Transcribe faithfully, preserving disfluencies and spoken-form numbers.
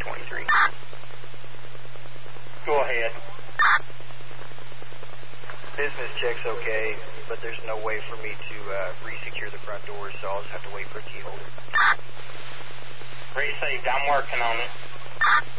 twenty-three. Go ahead. Business check's okay, but there's no way for me to uh, re-secure the front doors, so I'll just have to wait for a key holder. Received. I'm working on it.